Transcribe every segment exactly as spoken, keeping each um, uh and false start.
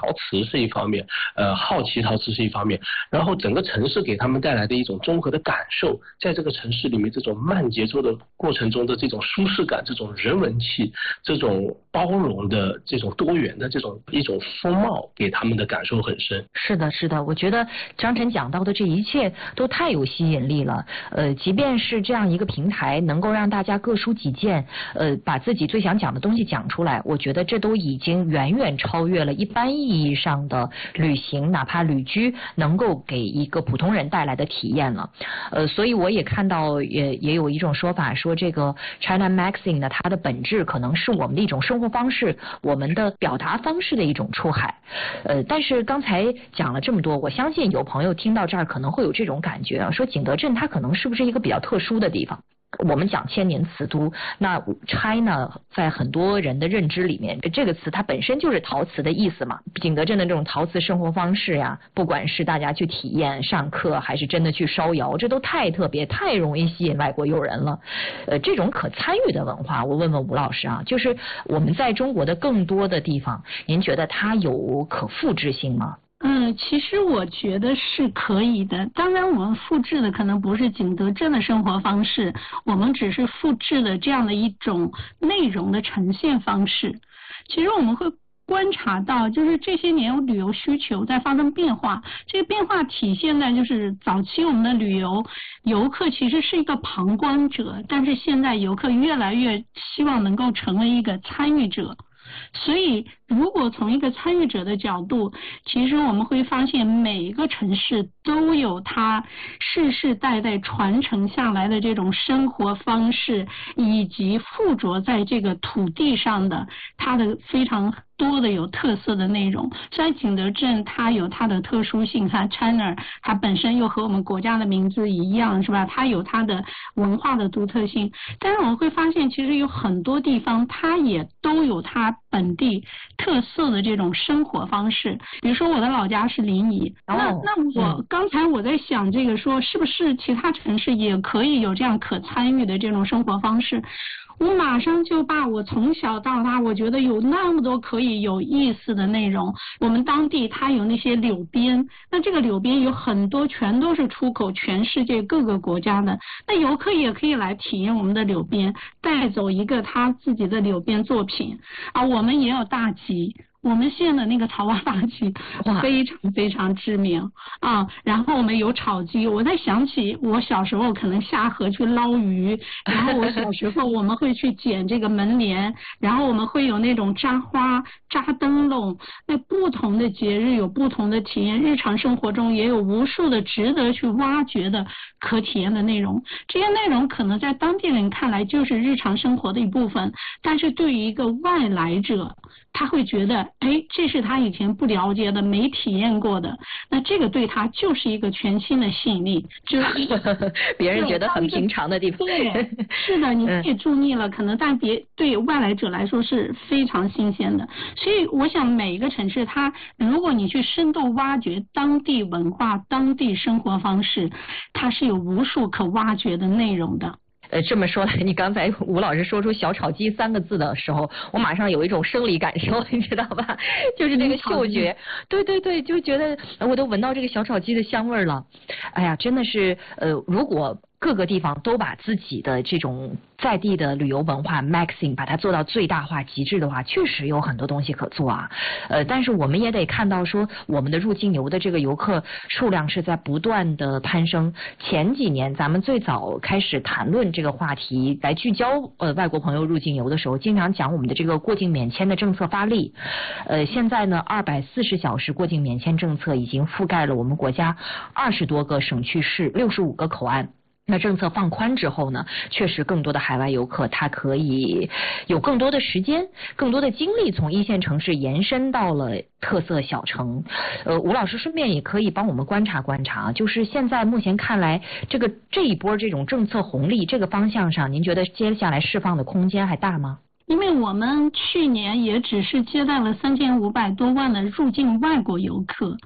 陶瓷是一方面，呃，好奇陶瓷是一方面，然后整个城市给他们带来的一种综合的感受，在这个城市里面这种慢节奏的过程中的这种舒适感，这种人文气，这种包容的这种多元的这种一种风貌，给他们的感受很深。 是的，是的，我觉得张晨讲到的这一切都太有吸引力了。呃，即便是这样一个平台，能够让大家各抒己见，呃，把自己最想讲的东西讲出来，我觉得这都已经远远超越了一般意义上的旅行，哪怕旅居能够给一个普通人带来的体验了。呃，所以我也看到也也有一种说法说，这个 China Magazine 呢，它的本质可能是我们的一种生活方式，我们的表达方式的一种出海。呃，但是刚才讲了这么多，我相信有朋友听到这儿可能会有这种感觉啊，说景德镇它可能是不是一个比较特殊的地方？我们讲千年瓷都，那 China 在很多人的认知里面，这个词它本身就是陶瓷的意思嘛。景德镇的这种陶瓷生活方式呀，不管是大家去体验、上课，还是真的去烧窑，这都太特别、太容易吸引外国友人了。呃，这种可参与的文化，我问问吴老师啊，就是我们在中国的更多的地方，您觉得它有可复制性吗？ 嗯，其实我觉得是可以的。当然，我们复制的可能不是景德镇的生活方式，我们只是复制了这样的一种内容的呈现方式。其实我们会观察到，就是这些年旅游需求在发生变化，这个变化体现在就是早期我们的旅游游客其实是一个旁观者，但是现在游客越来越希望能够成为一个参与者。所以如果从一个参与者的角度，其实我们会发现每一个城市都有它世世代代传承下来的这种生活方式，以及附着在这个土地上的它的非常多的有特色的内容。虽然景德镇它有它的特殊性，它 China 它本身又和我们国家的名字一样，是吧？它有它的文化的独特性，但是我们会发现其实有很多地方它也都有它本地特色的这种生活方式。比如说我的老家是临沂，哦、那那我、嗯、刚才我在想这个说是不是其他城市也可以有这样可参与的这种生活方式，我马上就把我从小到大我觉得有那么多可以有意思的内容。我们当地它有那些柳边，那这个柳边有很多全都是出口全世界各个国家的，那游客也可以来体验我们的柳边，带走一个他自己的柳边作品啊。我们也有大集，我们县的那个草蛙大集非常非常知名啊，然后我们有炒鸡。我在想起我小时候可能下河去捞鱼，然后我小时候我们会去捡这个门帘，然后我们会有那种扎花、扎灯笼。那不同的节日有不同的体验，日常生活中也有无数的值得去挖掘的可体验的内容。这些内容可能在当地人看来就是日常生活的一部分，但是对于一个外来者，他会觉得哎，这是他以前不了解的、没体验过的，那这个对他就是一个全新的吸引力，就是别人觉得很平常的地方。 对，是的，你也住腻了，可能但别对外来者来说是非常新鲜的。所以我想每一个城市，它如果你去深度挖掘当地文化、当地生活方式，它是有无数可挖掘的内容的。 呃，这么说来，你刚才吴老师说出小炒鸡三个字的时候，我马上有一种生理感受，你知道吧？就是这个嗅觉，对对对，就觉得我都闻到这个小炒鸡的香味了。哎呀，真的是，呃，如果各个地方都把自己的这种在地的旅游文化 maxing 把它做到最大化极致的话，确实有很多东西可做啊。呃，但是我们也得看到说，我们的入境游的这个游客数量是在不断的攀升。前几年咱们最早开始谈论这个话题，来聚焦呃外国朋友入境游的时候，经常讲我们的这个过境免签的政策发力。呃，现在呢，二百四十小时过境免签政策已经覆盖了我们国家二十多个省区市、六十五个口岸。那政策放宽之后呢，确实更多的海外游客他可以有更多的时间、更多的精力从一线城市延伸到了特色小城。呃，吴老师顺便也可以帮我们观察观察，就是现在目前看来，这个这一波这种政策红利这个方向上，您觉得接下来释放的空间还大吗？ 因为我们去年也只是接待了三千五百多万的入境外国游客。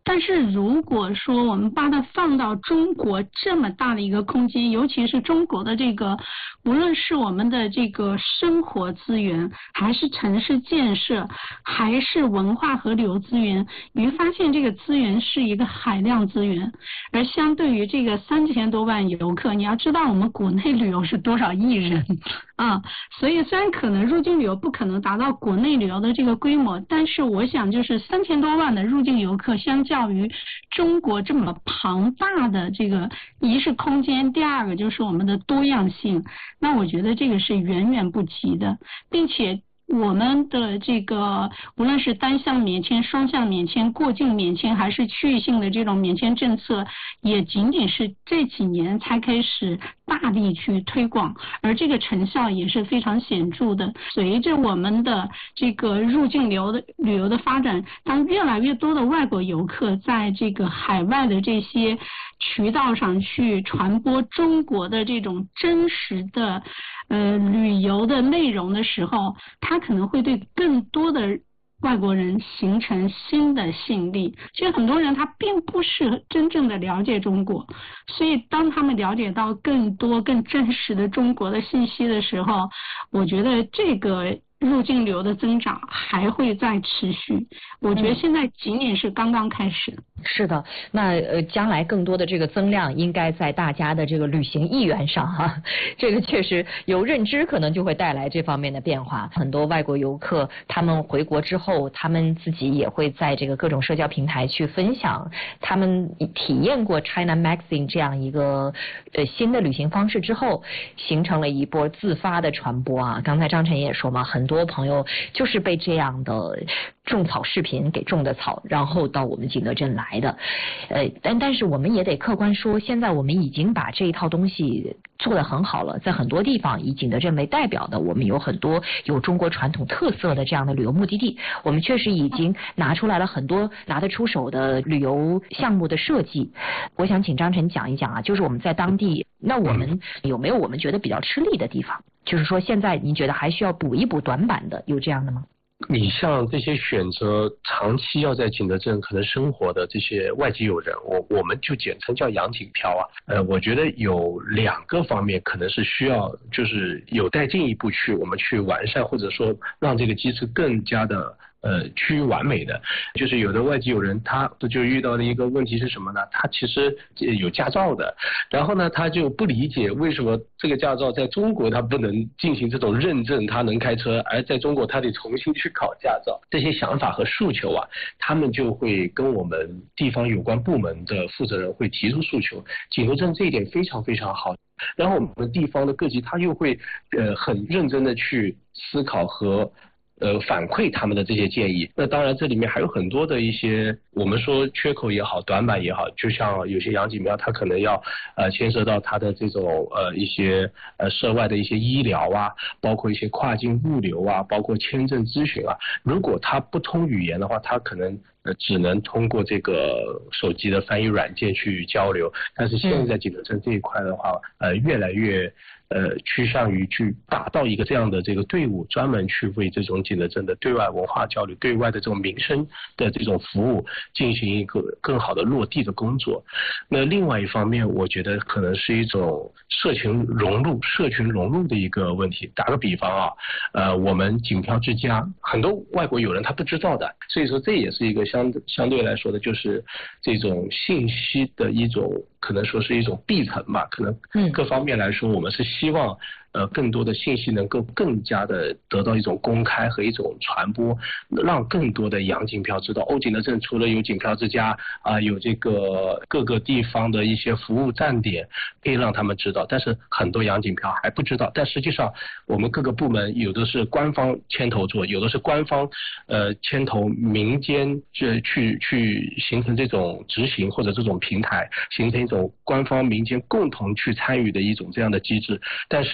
但是如果说我们把它放到中国这么大的一个空间，尤其是中国的这个，无论是我们的这个生活资源，还是城市建设，还是文化和旅游资源，你会发现这个资源是一个海量资源。而相对于这个三千多万游客，你要知道我们国内旅游是多少亿人啊，所以虽然可能入境旅游不可能达到国内旅游的这个规模，但是我想就是三千多万的入境游客，相较于中国这么庞大的这个，一是空间，第二个就是我们的多样性，那我觉得这个是远远不及的，并且我们的这个无论是单向免签、双向免签、过境免签，还是区域性的这种免签政策，也仅仅是这几年才开始大力去推广，而这个成效也是非常显著的。随着我们的这个入境流的旅游的发展，当越来越多的外国游客在这个海外的这些渠道上去传播中国的这种真实的呃旅游的内容的时候，它可能会对更多的外国人形成新的吸引力。其实很多人他并不是真正的了解中国，所以当他们了解到更多更真实的中国的信息的时候，我觉得这个入境流的增长还会再持续。我觉得现在仅仅是刚刚开始。 是的，那呃，将来更多的这个增量应该在大家的这个旅行意愿上哈、啊，这个确实有认知，可能就会带来这方面的变化。很多外国游客他们回国之后，他们自己也会在这个各种社交平台去分享他们体验过 China Magazine 这样一个呃新的旅行方式之后，形成了一波自发的传播啊。刚才张晨也说嘛，很多朋友就是被这样的种草视频给种的草，然后到我们景德镇来的，呃，但但是我们也得客观说，现在我们已经把这一套东西做得很好了，在很多地方以景德镇为代表的，我们有很多有中国传统特色的这样的旅游目的地，我们确实已经拿出来了很多拿得出手的旅游项目的设计。我想请张晨讲一讲啊，就是我们在当地，那我们有没有我们觉得比较吃力的地方？就是说现在您觉得还需要补一补短板的，有这样的吗？ 你像这些选择长期要在景德镇可能生活的这些外籍友人，我我们就简称叫洋景漂啊。呃，我觉得有两个方面可能是需要，就是有待进一步去我们去完善，或者说让这个机制更加的呃趋于完美的。就是有的外籍友人他就遇到的一个问题是什么呢？他其实有驾照的，然后呢他就不理解为什么这个驾照在中国他不能进行这种认证，他能开车，而在中国他得重新去考驾照。这些想法和诉求啊，他们就会跟我们地方有关部门的负责人会提出诉求。景德镇这一点非常非常好，然后我们地方的各级他又会呃很认真的去思考和呃反馈他们的这些建议。那当然这里面还有很多的一些我们说缺口也好，短板也好，就像有些洋景庙它可能要呃牵涉到它的这种呃一些呃涉外的一些医疗啊，包括一些跨境物流啊，包括签证咨询啊，如果它不通语言的话，它可能呃只能通过这个手机的翻译软件去交流。但是现在景德镇这一块的话，呃越来越呃趋向于去打造一个这样的这个队伍，专门去为这种景德镇的对外文化交流、对外的这种民生的这种服务进行一个更好的落地的工作。那另外一方面，我觉得可能是一种社群融入、社群融入的一个问题。打个比方啊，呃，我们景漂之家很多外国友人他不知道的，所以说这也是一个相相对来说的，就是这种信息的一种，可能说是一种闭层吧。可能各方面来说，我们是希望呃更多的信息能够更加的得到一种公开和一种传播，让更多的洋景漂知道，哦，景德镇除了有景漂之家啊、呃，有这个各个地方的一些服务站点，可以让他们知道。但是很多洋景漂还不知道，但实际上我们各个部门有的是官方牵头做，有的是官方呃牵头民间去去去形成这种执行，或者这种平台形成一种官方民间共同去参与的一种这样的机制。但是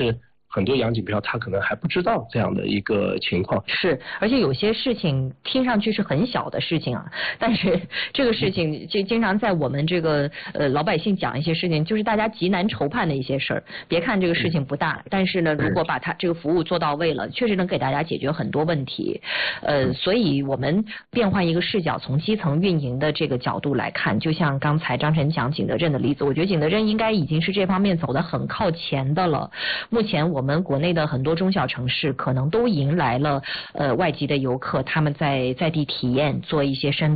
很多洋警票他可能还不知道这样的一个情况。 是，而且有些事情听上去是很小的事情啊，但是这个事情就经常在我们这个呃老百姓讲一些事情，就是大家极难筹判的一些事儿。别看这个事情不大，但是呢，如果把它这个服务做到位了，确实能给大家解决很多问题。呃，所以我们变换一个视角，从基层运营的这个角度来看，就像刚才张晨讲景德镇的例子，我觉得景德镇应该已经是这方面走得很靠前的了。目前我们国内的很多中小城市可能都迎来了呃外籍的游客，他们在在地体验做一些深